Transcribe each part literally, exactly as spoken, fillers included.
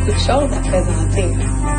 beaucoup de choses à présenter.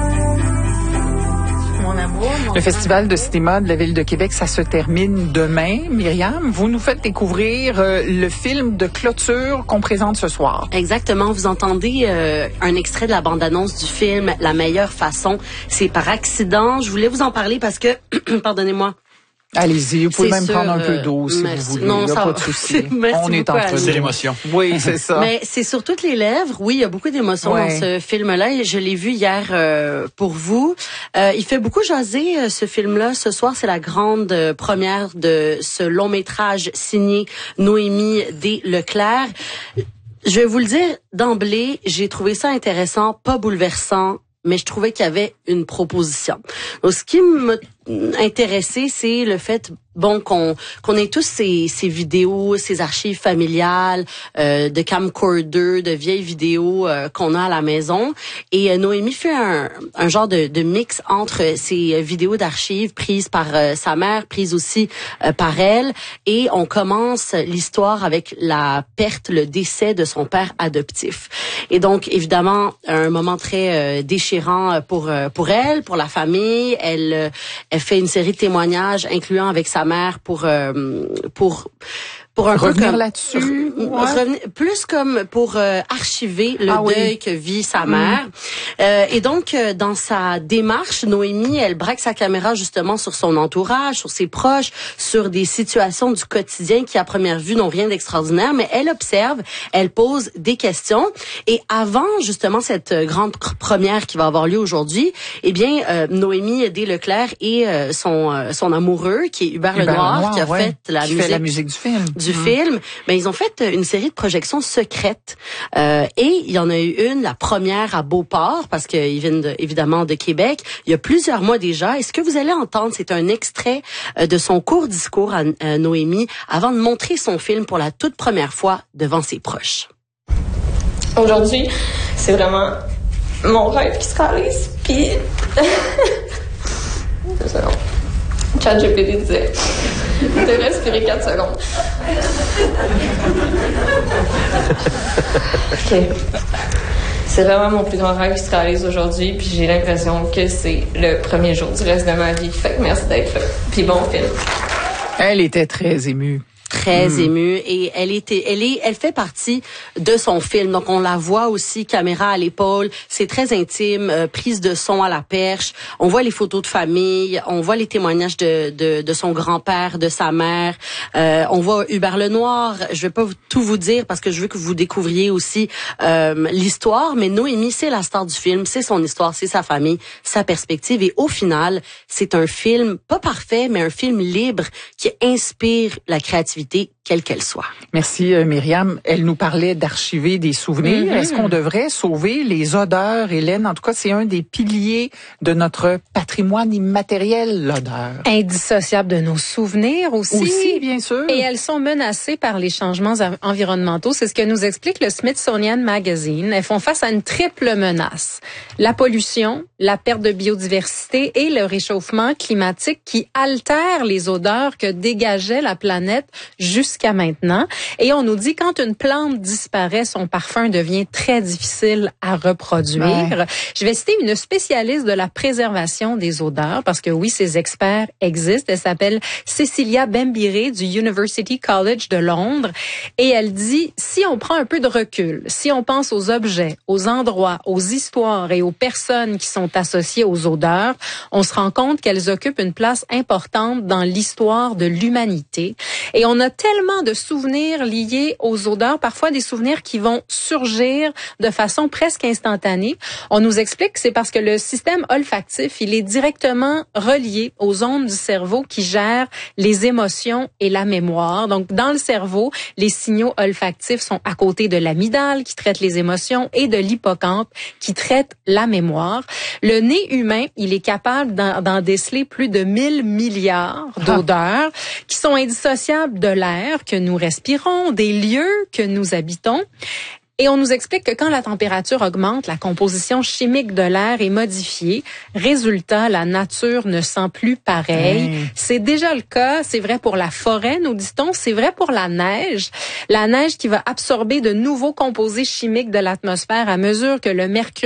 Mon amour, mon Le Festival de cinéma de la Ville de Québec, ça se termine demain. Myriam, vous nous faites découvrir euh, le film de clôture qu'on présente ce soir. Exactement. Vous entendez euh, un extrait de la bande-annonce du film La meilleure façon. C'est par accident. Je voulais vous en parler parce que, pardonnez-moi, Allez-y, vous pouvez C'est même sûr, prendre un peu d'eau si merci. vous voulez. Non, Il n'y a ça pas va. de souci. Merci On est beaucoup, entre Annie. nous. C'est l'émotion. Oui, c'est ça. Mais c'est sur toutes les lèvres. Oui, il y a beaucoup d'émotions Ouais. dans ce film-là. Et je l'ai vu hier euh, pour vous. Euh, il fait beaucoup jaser, euh, ce film-là. Ce soir, c'est la grande euh, première de ce long-métrage signé Noémie D. Leclerc. Je vais vous le dire d'emblée, j'ai trouvé ça intéressant, pas bouleversant, mais je trouvais qu'il y avait une proposition. Donc, ce qui m'a intéressé, c'est le fait bon qu'on qu'on ait tous ces ces vidéos, ces archives familiales euh, de camcorder, de vieilles vidéos euh, qu'on a à la maison. Et euh, Noémie fait un un genre de de mix entre ces vidéos d'archives prises par euh, sa mère, prises aussi euh, par elle, et on commence l'histoire avec la perte, le décès de son père adoptif. Et donc évidemment un moment très euh, déchirant pour euh, pour elle, pour la famille. Elle euh, elle fait une série de témoignages incluant avec sa mère pour euh, pour pour un Revenir peu comme, là-dessus, re- ouais. revenir- plus comme pour euh, archiver le Ah oui. deuil que vit sa mère. Euh, et donc euh, dans sa démarche, Noémie, elle braque sa caméra justement sur son entourage, sur ses proches, sur des situations du quotidien qui à première vue n'ont rien d'extraordinaire, mais elle observe, elle pose des questions. Et avant justement cette euh, grande pr- première qui va avoir lieu aujourd'hui, eh bien euh, Noémie D. Leclerc et euh, son euh, son amoureux qui est Hubert, Hubert Lenoir, Lenoir, qui a ouais, fait la qui musique fait la musique du film. du film, ben ils ont fait une série de projections secrètes euh, et il y en a eu une, la première à Beauport parce qu'ils viennent de, évidemment de Québec. Il y a plusieurs mois déjà. Et ce que vous allez entendre, c'est un extrait euh, de son court discours à euh, Noémie avant de montrer son film pour la toute première fois devant ses proches. Aujourd'hui, c'est vraiment mon rêve qui se réalise. Puis, deux secondes. ChatGPT disait de respirer quatre secondes. OK. C'est vraiment mon plus grand rêve qui se réalise aujourd'hui, puis j'ai l'impression que c'est le premier jour du reste de ma vie. Fait que merci d'être là. Puis bon film. Elle était très émue. Très mmh. émue et elle était elle est elle fait partie de son film, donc on la voit aussi caméra à l'épaule, c'est très intime, euh, prise de son à la perche, on voit les photos de famille, on voit les témoignages de de, de son grand-père, de sa mère, euh, on voit Hubert Lenoir. Je vais pas vous, tout vous dire parce que je veux que vous découvriez aussi euh, l'histoire, mais Noémie, c'est la star du film, c'est son histoire, c'est sa famille, sa perspective, et au final c'est un film pas parfait mais un film libre qui inspire la créativité quelle qu'elle soit. Merci euh, Myriam. Elle nous parlait d'archiver des souvenirs. Mm-hmm. Est-ce qu'on devrait sauver les odeurs, Hélène? En tout cas, c'est un des piliers de notre patrimoine immatériel, l'odeur. Indissociable de nos souvenirs aussi. Aussi, bien sûr. Et elles sont menacées par les changements environnementaux. C'est ce que nous explique le Smithsonian Magazine. Elles font face à une triple menace. La pollution, la perte de biodiversité et le réchauffement climatique qui altèrent les odeurs que dégageait la planète jusqu'à maintenant. Et on nous dit quand une plante disparaît, son parfum devient très difficile à reproduire. Ouais. Je vais citer une spécialiste de la préservation des odeurs parce que oui, ces experts existent. Elle s'appelle Cecilia Bembiré du University College de Londres et elle dit si on prend un peu de recul, si on pense aux objets, aux endroits, aux histoires et aux personnes qui sont associées aux odeurs, on se rend compte qu'elles occupent une place importante dans l'histoire de l'humanité. Et on a tellement de souvenirs liés aux odeurs, parfois des souvenirs qui vont surgir de façon presque instantanée. On nous explique que c'est parce que le système olfactif, il est directement relié aux ondes du cerveau qui gèrent les émotions et la mémoire. Donc, dans le cerveau, les signaux olfactifs sont à côté de l'amygdale qui traite les émotions et de l'hippocampe qui traite la mémoire. Le nez humain, il est capable d'en, d'en déceler plus de mille milliards d'odeurs qui sont indissociables de l'air que nous respirons, des lieux que nous habitons. Et on nous explique que quand la température augmente, la composition chimique de l'air est modifiée. Résultat, la nature ne sent plus pareil. Mmh. C'est déjà le cas. C'est vrai pour la forêt, nous dit-on. C'est vrai pour la neige. La neige qui va absorber de nouveaux composés chimiques de l'atmosphère à mesure que le mercure